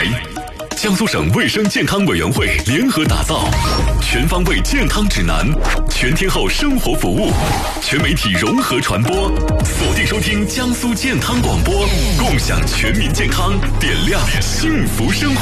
台。江苏省卫生健康委员会联合打造全方位健康指南，全天候生活服务，全媒体融合传播，锁定收听江苏健康广播，共享全民健康，点亮幸福生活。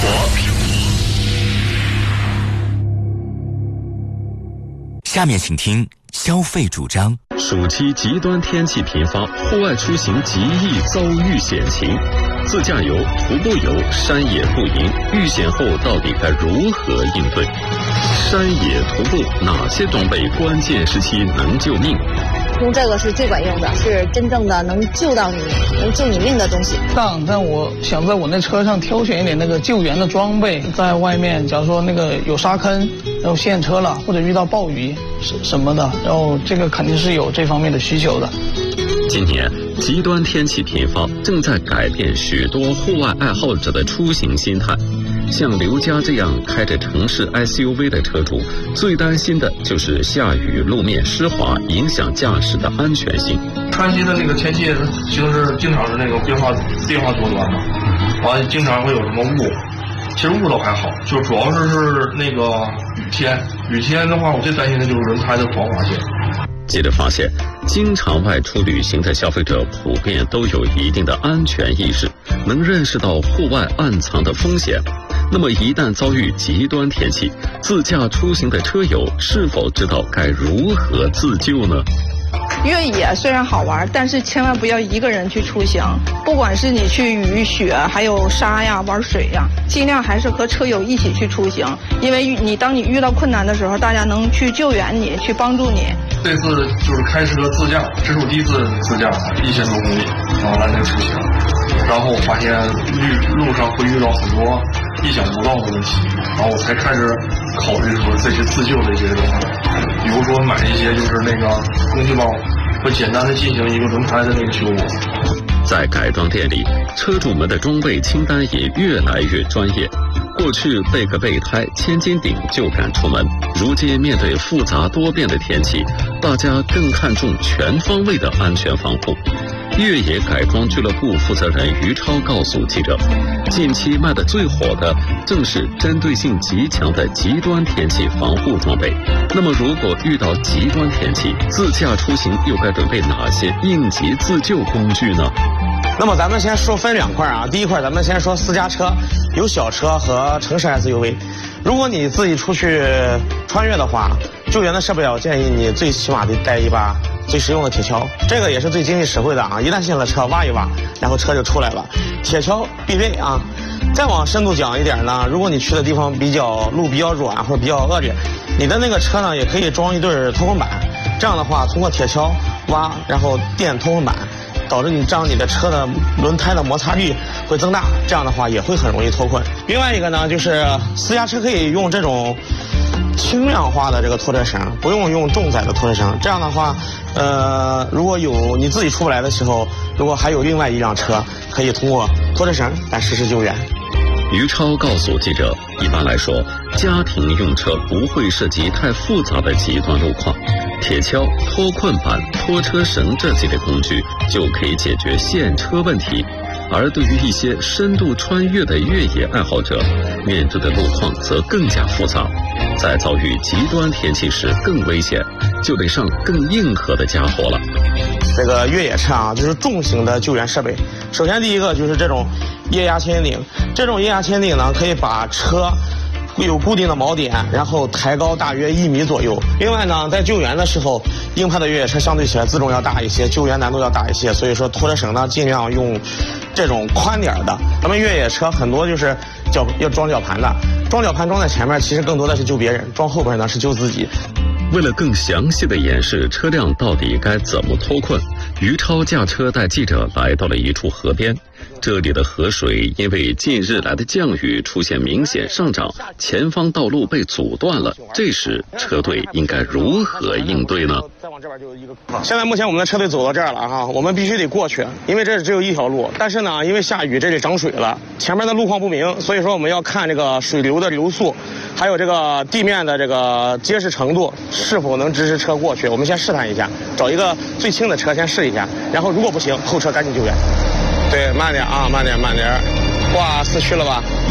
下面请听消费主张。 暑期极端天气频发，户外出行极易遭遇险情。自驾游、徒步游、山野露营，遇险后到底该如何应对？山野徒步哪些装备关键时期能救命？ 用这个是最管用的，是真正的能救到你、能救你命的东西。 但我想在我那车上挑选一点那个救援的装备，在外面假如说那个有沙坑，然后陷车了，或者遇到暴雨什么的，然后这个肯定是有这方面的需求的。 今年极端天气频发，正在改变许多户外爱好者的出行心态。像刘佳这样开着城市 SUV 的车主，最担心的就是下雨路面湿滑，影响驾驶的安全性。 川西的那个天气形势经常是那个变化多端嘛，完了经常会有什么雾，其实雾倒还好，就主要是那个雨天的话，我最担心的就是轮胎的防滑性。 记者发现，经常外出旅行的消费者普遍都有一定的安全意识，能认识到户外暗藏的风险。那么一旦遭遇极端天气，自驾出行的车友是否知道该如何自救呢？ 越野虽然好玩，但是千万不要一个人去出行，不管是你去雨雪还有沙呀玩水呀，尽量还是和车友一起去出行，因为当你遇到困难的时候，大家能去救援你，去帮助你。 这次就是开车自驾，这是我第一次自驾，1000多公里，然后来这个出行，然后我发现路上会遇到很多意想不到的问题，然后我才开始考虑说这些自救的一些东西，比如说买一些就是那个工具包，会简单的进行一个轮胎的那个修补。 在改装店里，车主们的装备清单也越来越专业。过去备个备胎、千斤顶就敢出门，如今面对复杂多变的天气，大家更看重全方位的安全防护。越野改装俱乐部负责人于超告诉记者，近期卖的最火的正是针对性极强的极端天气防护装备。那么如果遇到极端天气，自驾出行又该准备哪些应急自救工具呢？ 那么咱们先分两块啊，第一块咱们先说私家车，有小车和城市 SUV。如果你自己出去穿越的话，救援的设备我建议你最起码得带一把最实用的铁锹，这个也是最经济实惠的啊！一旦进了车，挖一挖，然后车就出来了。铁锹必备啊！再往深度讲一点呢，如果你去的地方路比较软或者比较恶劣，你的那个车呢也可以装一对脱困板，这样的话通过铁锹挖，然后垫脱困板，导致你的车的轮胎的摩擦力会增大，这样的话也会很容易脱困。另外一个呢，就是私家车可以用这种轻量化的这个拖车绳，不用重载的拖车绳。这样的话，如果有你自己出不来的时候，如果还有另外一辆车，可以通过拖车绳来实施救援。 于超告诉记者，一般来说，家庭用车不会涉及太复杂的极端路况，铁锹、脱困板、拖车绳这几类工具就可以解决陷车问题。而对于一些深度穿越的越野爱好者，面对的路况则更加复杂，在遭遇极端天气时更危险，就得上更硬核的家伙了。 这个越野车啊，就是重型的救援设备。首先第一个就是这种液压千斤顶，这种液压千斤顶呢，可以把车会有固定的锚点，然后抬高大约1米左右。另外呢，在救援的时候，硬派的越野车相对起来自重要大一些，救援难度要大一些，所以说拖车绳呢尽量用这种宽点的。咱们越野车很多就是要装绞盘的，装绞盘装在前面，其实更多的是救别人，装后边呢是救自己。 为了更详细的演示车辆到底该怎么脱困，于超驾车带记者来到了一处河边。这里的河水因为近日来的降雨出现明显上涨，前方道路被阻断了。这时车队应该如何应对呢？ 再往这边就有一个坑。现在目前我们的车队走到这儿了哈，我们必须得过去，因为这只有一条路。但是呢，因为下雨这里涨水了，前面的路况不明，所以说我们要看这个水流的流速，还有这个地面的这个结实程度，是否能支持车过去。我们先试探一下，找一个最轻的车先试一下，然后如果不行，后车赶紧救援。对，慢点啊，慢点。哇，4驱了吧？